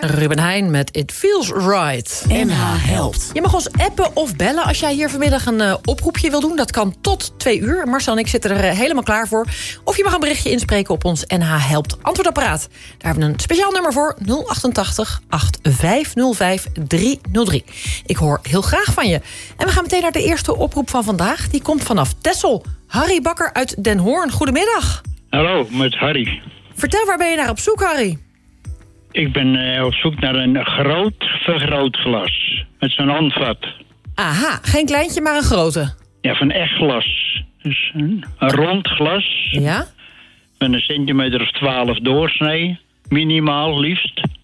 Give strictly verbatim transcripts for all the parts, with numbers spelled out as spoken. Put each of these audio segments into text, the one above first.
Ruben Heijn met It Feels Right. N H helpt. Je mag ons appen of bellen als jij hier vanmiddag een uh, oproepje wil doen. Dat kan tot twee uur. Marcel en ik zitten er uh, helemaal klaar voor. Of je mag een berichtje inspreken op ons N H helpt antwoordapparaat. Daar hebben we een speciaal nummer voor. nul achtentachtig, acht vijf nul vijf, drie nul drie. Ik hoor heel graag van je. En we gaan meteen naar de eerste oproep van vandaag. Die komt vanaf Texel. Harry Bakker uit Den Hoorn. Goedemiddag. Hallo, met Harry. Vertel, waar ben je naar op zoek, Harry? Ik ben uh, op zoek naar een groot vergrootglas. Met zo'n handvat. Aha, geen kleintje, maar een grote. Ja, van echt glas. Dus een, een rond glas. Ja? Met een centimeter of twaalf doorsnee. Minimaal, liefst. Oké.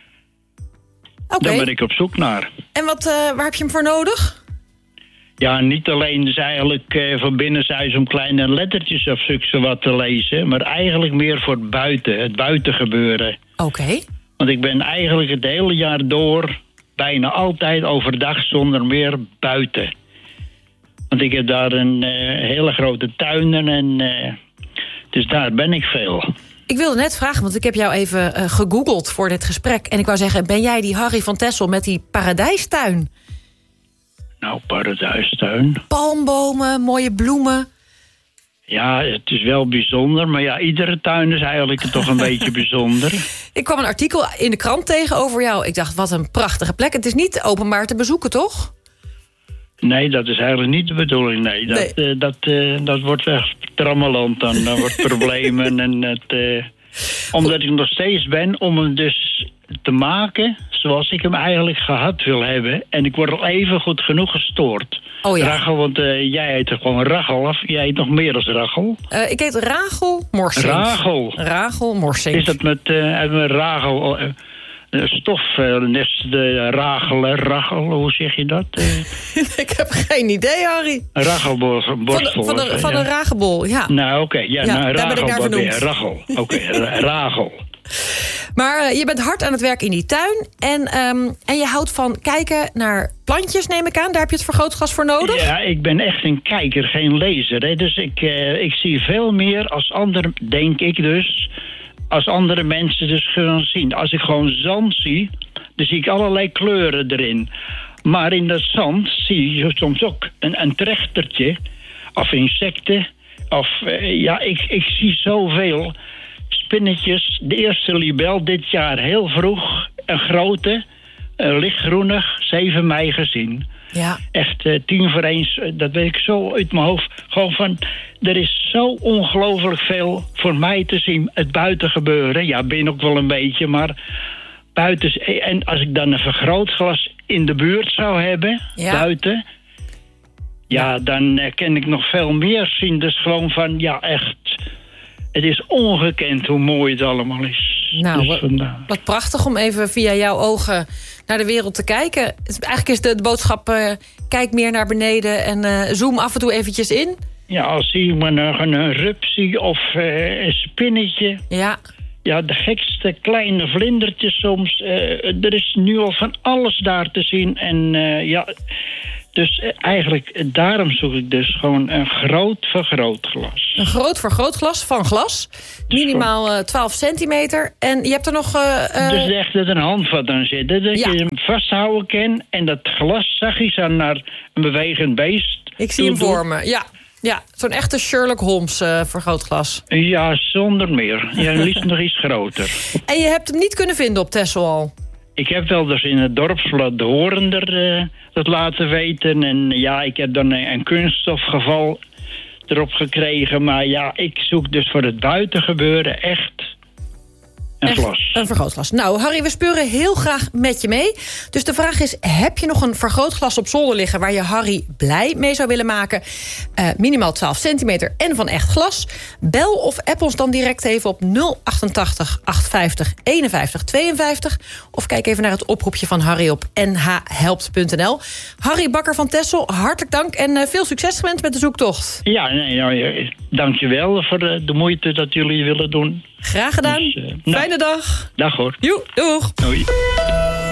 Okay. Daar ben ik op zoek naar. En wat, uh, waar heb je hem voor nodig? Ja, niet alleen dus eigenlijk uh, van binnenzijds om kleine lettertjes of zo wat te lezen. Maar eigenlijk meer voor het buiten, het buitengebeuren. Oké. Okay. Want ik ben eigenlijk het hele jaar door bijna altijd overdag zonder meer buiten. Want ik heb daar een uh, hele grote tuin en uh, dus daar ben ik veel. Ik wilde net vragen, want ik heb jou even uh, gegoogeld voor dit gesprek. En ik wou zeggen, ben jij die Harry van Texel met die paradijstuin? Nou, paradijstuin. Palmbomen, mooie bloemen. Ja, het is wel bijzonder. Maar ja, iedere tuin is eigenlijk toch een beetje bijzonder. Ik kwam een artikel in de krant tegen over jou. Ik dacht, wat een prachtige plek. Het is niet openbaar te bezoeken, toch? Nee, dat is eigenlijk niet de bedoeling. Nee, dat, nee. Uh, dat, uh, dat wordt echt trammeland dan. Dan wordt problemen. en het, uh, omdat ik nog steeds ben om hem dus te maken zoals ik hem eigenlijk gehad wil hebben. En ik word al even goed genoeg gestoord. Oh ja. Rachel, want uh, jij heet er gewoon Rachel of jij heet nog meer dan Rachel? Uh, ik heet Rachel Morsink. Rachel. Rachel Morsink. Is dat met, uh, met Rachel... Uh, stof, uh, net de Rachel, Rachel, hoe zeg je dat? Uh, ik heb geen idee, Harry. Rachelborstel. Van de, van de, van ja. de Ragelbol, ja. Nou, oké. Okay, ja, ja, nou, daar ben ik naar vernoemd. Rachel, oké, okay, Rachel. Maar uh, je bent hard aan het werk in die tuin. En, um, en je houdt van kijken naar plantjes, neem ik aan. Daar heb je het vergrootglas voor nodig? Ja, ik ben echt een kijker, geen lezer. Hè. Dus ik, uh, ik zie veel meer als anderen, denk ik dus... als andere mensen dus gaan zien. Als ik gewoon zand zie, dan zie ik allerlei kleuren erin. Maar in dat zand zie je soms ook een, een trechtertje... of insecten, of uh, ja, ik, ik zie zoveel... spinnetjes, de eerste libel dit jaar heel vroeg, een grote, uh, lichtgroenig, zeven mei gezien. Ja. Echt uh, tien voor eens, dat weet ik zo uit mijn hoofd. Gewoon van, er is zo ongelooflijk veel voor mij te zien, het buiten gebeuren. Ja, ben ook wel een beetje, maar buiten. En als ik dan een vergrootglas in de buurt zou hebben, ja. buiten... ja, dan uh, kan ik nog veel meer zien. Dus gewoon van, ja, echt... Het is ongekend hoe mooi het allemaal is. Nou, dus wat, wat prachtig om even via jouw ogen naar de wereld te kijken. Eigenlijk is de, de boodschap, uh, kijk meer naar beneden en uh, zoom af en toe eventjes in. Ja, als zie ik maar nog een rupsie of uh, een spinnetje. Ja. Ja, de gekste kleine vlindertjes soms. Uh, er is nu al van alles daar te zien. En uh, ja... Dus eigenlijk, daarom zoek ik dus gewoon een groot vergrootglas. Een groot vergrootglas van glas. Minimaal uh, twaalf centimeter. En je hebt er nog... Uh, uh... Dus echt dat een handvat aan zit. Dat ja. je hem vasthouden kan. En dat glas zachtjes aan naar een bewegend beest. Ik zie hem voor me, ja. Ja, zo'n echte Sherlock Holmes uh, vergrootglas. Ja, zonder meer. Ja, liefst nog iets groter. En je hebt hem niet kunnen vinden op Texel al? Ik heb wel dus in het dorpsblad de Horender uh, dat laten weten. En ja, ik heb dan een, een kunststofgeval erop gekregen. Maar ja, ik zoek dus voor het buitengebeuren echt een echt glas. Een vergrootglas. Nou, Harry, we speuren heel graag met je mee. Dus de vraag is, heb je nog een vergrootglas op zolder liggen... waar je Harry blij mee zou willen maken? Uh, minimaal twaalf centimeter en van echt glas. Bel of app ons dan direct even op nul achtentachtig, achthonderdvijftig, eenenvijftig, tweeënvijftig. Of kijk even naar het oproepje van Harry op n h helpt punt n l. Harry Bakker van Texel, hartelijk dank en uh, veel succes gewenst met de zoektocht. Ja, nee, nou, dank je wel voor de, de moeite dat jullie willen doen. Graag gedaan. Dus, uh, nou, fijne dag. Dag hoor. Joe, doeg. Doei.